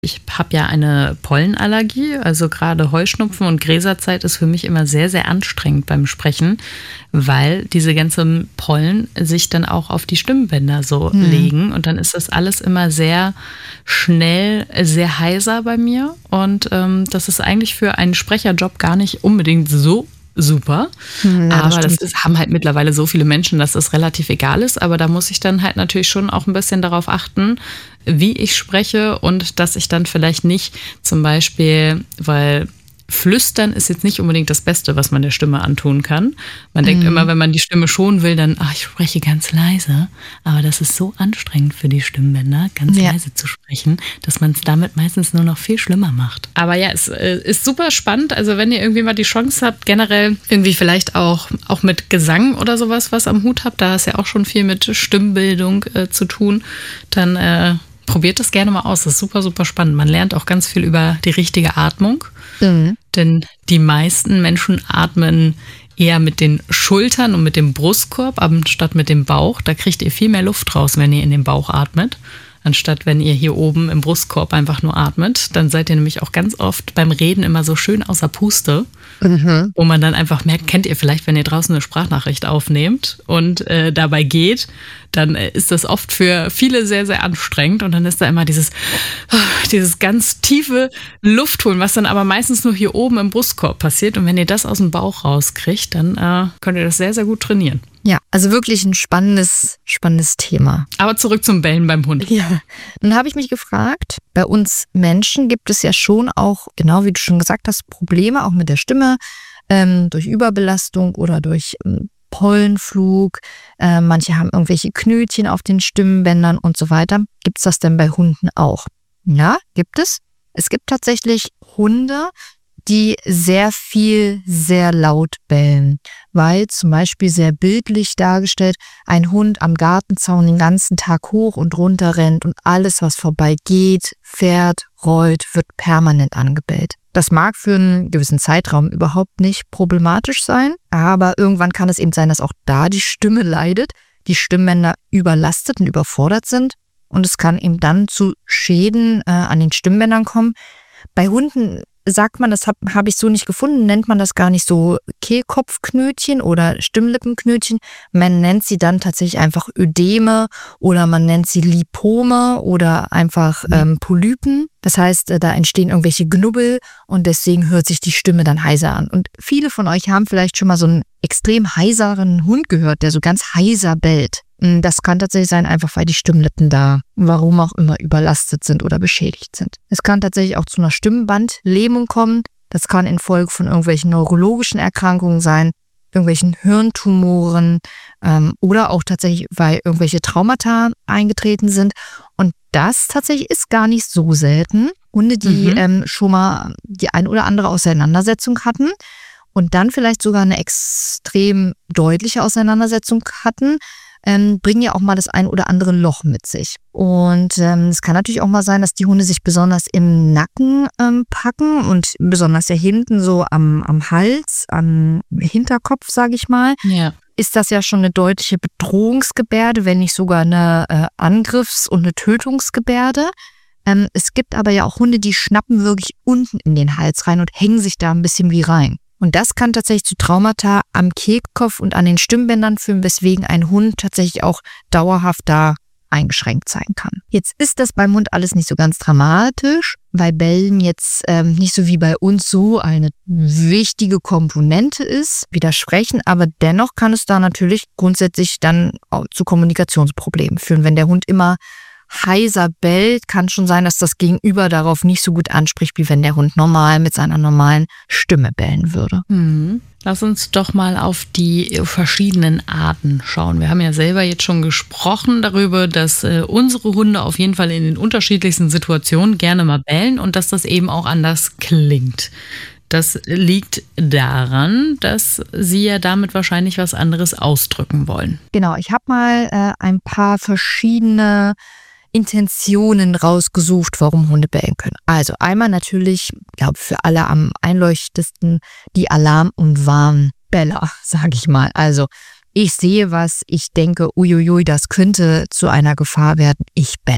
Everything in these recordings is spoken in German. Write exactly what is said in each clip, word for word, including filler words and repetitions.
Ich habe ja eine Pollenallergie, also gerade Heuschnupfen und Gräserzeit ist für mich immer sehr, sehr anstrengend beim Sprechen, weil diese ganzen Pollen sich dann auch auf die Stimmbänder so Mhm. legen und dann ist das alles immer sehr schnell, sehr heiser bei mir und ähm, das ist eigentlich für einen Sprecherjob gar nicht unbedingt so super, Hm, ja, das aber das stimmt. ist, haben halt mittlerweile so viele Menschen, dass das relativ egal ist, aber da muss ich dann halt natürlich schon auch ein bisschen darauf achten, wie ich spreche und dass ich dann vielleicht nicht zum Beispiel, weil Flüstern ist jetzt nicht unbedingt das Beste, was man der Stimme antun kann. Man denkt immer, Mhm. wenn man die Stimme schonen will, dann, ach, ich spreche ganz leise. Aber das ist so anstrengend für die Stimmbänder, ganz Ja. leise zu sprechen, dass man es damit meistens nur noch viel schlimmer macht. Aber ja, es äh, ist super spannend. Also wenn ihr irgendwie mal die Chance habt, generell irgendwie vielleicht auch, auch mit Gesang oder sowas was am Hut habt, da ist ja auch schon viel mit Stimmbildung äh, zu tun, dann äh, probiert das gerne mal aus. Das ist super, super spannend. Man lernt auch ganz viel über die richtige Atmung. Mhm. Denn die meisten Menschen atmen eher mit den Schultern und mit dem Brustkorb, anstatt mit dem Bauch. Da kriegt ihr viel mehr Luft raus, wenn ihr in den Bauch atmet, anstatt wenn ihr hier oben im Brustkorb einfach nur atmet. Dann seid ihr nämlich auch ganz oft beim Reden immer so schön außer Puste, Mhm. wo man dann einfach merkt, kennt ihr vielleicht, wenn ihr draußen eine Sprachnachricht aufnehmt und äh, dabei geht, dann äh, ist das oft für viele sehr, sehr anstrengend und dann ist da immer dieses, dieses ganz tiefe Luftholen, was dann aber meistens nur hier oben im Brustkorb passiert und wenn ihr das aus dem Bauch rauskriegt, dann äh, könnt ihr das sehr, sehr gut trainieren. Ja, also wirklich ein spannendes, spannendes Thema. Aber zurück zum Bellen beim Hund. Ja, nun habe ich mich gefragt, bei uns Menschen gibt es ja schon auch, genau wie du schon gesagt hast, Probleme auch mit der Stimme, ähm, durch Überbelastung oder durch ähm, Pollenflug. Äh, manche haben irgendwelche Knötchen auf den Stimmbändern und so weiter. Gibt es das denn bei Hunden auch? Ja, gibt es. Es gibt tatsächlich Hunde, die sehr viel, sehr laut bellen, weil zum Beispiel sehr bildlich dargestellt ein Hund am Gartenzaun den ganzen Tag hoch und runter rennt und alles, was vorbeigeht, fährt, rollt, wird permanent angebellt. Das mag für einen gewissen Zeitraum überhaupt nicht problematisch sein, aber irgendwann kann es eben sein, dass auch da die Stimme leidet, die Stimmbänder überlastet und überfordert sind und es kann eben dann zu Schäden äh, an den Stimmbändern kommen. Bei Hunden sagt man, das habe hab ich so nicht gefunden, nennt man das gar nicht so Kehlkopfknötchen oder Stimmlippenknötchen. Man nennt sie dann tatsächlich einfach Ödeme oder man nennt sie Lipome oder einfach ähm, Polypen. Das heißt, äh, da entstehen irgendwelche Knubbel und deswegen hört sich die Stimme dann heiser an. Und viele von euch haben vielleicht schon mal so einen extrem heiseren Hund gehört, der so ganz heiser bellt. Das kann tatsächlich sein, einfach weil die Stimmlippen da, warum auch immer, überlastet sind oder beschädigt sind. Es kann tatsächlich auch zu einer Stimmbandlähmung kommen. Das kann infolge von irgendwelchen neurologischen Erkrankungen sein, irgendwelchen Hirntumoren ähm, oder auch tatsächlich, weil irgendwelche Traumata eingetreten sind. Und das tatsächlich ist gar nicht so selten. Hunde, die Mhm. ähm, schon mal die ein oder andere Auseinandersetzung hatten und dann vielleicht sogar eine extrem deutliche Auseinandersetzung hatten, ähm, bringen ja auch mal das ein oder andere Loch mit sich. Und ähm, es kann natürlich auch mal sein, dass die Hunde sich besonders im Nacken ähm, packen und besonders ja hinten so am, am Hals, am Hinterkopf, sage ich mal, Ja. ist das ja schon eine deutliche Bedrohungsgebärde, wenn nicht sogar eine äh, Angriffs- und eine Tötungsgebärde. Ähm, es gibt aber ja auch Hunde, die schnappen wirklich unten in den Hals rein und hängen sich da ein bisschen wie rein. Und das kann tatsächlich zu Traumata am Kehlkopf und an den Stimmbändern führen, weswegen ein Hund tatsächlich auch dauerhaft da eingeschränkt sein kann. Jetzt ist das beim Hund alles nicht so ganz dramatisch, weil Bellen jetzt ähm, nicht so wie bei uns so eine wichtige Komponente ist, widersprechen, aber dennoch kann es da natürlich grundsätzlich dann auch zu Kommunikationsproblemen führen. Wenn der Hund immer heiser bellt, kann schon sein, dass das Gegenüber darauf nicht so gut anspricht, wie wenn der Hund normal mit seiner normalen Stimme bellen würde. Mhm. Lass uns doch mal auf die verschiedenen Arten schauen. Wir haben ja selber jetzt schon gesprochen darüber, dass äh, unsere Hunde auf jeden Fall in den unterschiedlichsten Situationen gerne mal bellen und dass das eben auch anders klingt. Das liegt daran, dass sie ja damit wahrscheinlich was anderes ausdrücken wollen. Genau, ich habe mal äh, ein paar verschiedene Intentionen rausgesucht, warum Hunde bellen können. Also einmal natürlich, glaube für alle am einleuchtendsten, die Alarm- und Warnbeller, sage ich mal. Also ich sehe was, ich denke, uiuiui, das könnte zu einer Gefahr werden, ich belle.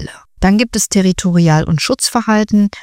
Dann gibt es Territorial- und Schutzverhalten.